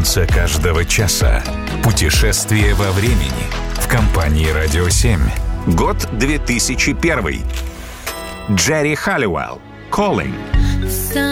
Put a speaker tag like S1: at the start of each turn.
S1: солнца каждого часа. Путешествие во времени в компании «Радио 7». Год 2001. Джерри Халлиуэлл. «Calling».